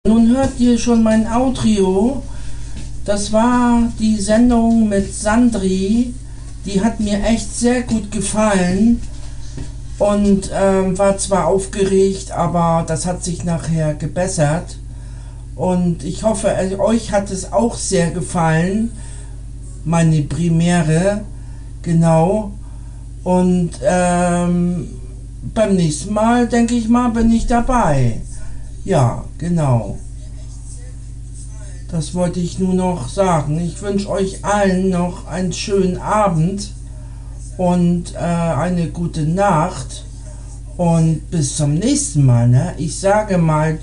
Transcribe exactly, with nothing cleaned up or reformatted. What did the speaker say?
Nun hört ihr schon mein Outro. Das war die Sendung mit Sandri. Die hat mir echt sehr gut gefallen und ähm, war zwar aufgeregt, aber das hat sich nachher gebessert. Und ich hoffe, euch hat es auch sehr gefallen, meine Premiere, genau. Und ähm, beim nächsten Mal, denke ich mal, bin ich dabei. Ja, genau. Das wollte ich nur noch sagen. Ich wünsche euch allen noch einen schönen Abend und äh, eine gute Nacht. Und bis zum nächsten Mal. Ne? Ich sage mal